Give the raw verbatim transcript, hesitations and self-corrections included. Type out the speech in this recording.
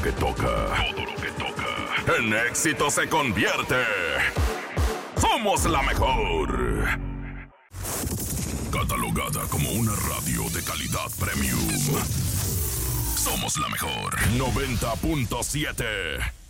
que toca, todo lo que toca, en éxito se convierte. Somos la mejor. Catalogada como una radio de calidad premium. Somos la mejor. noventa punto siete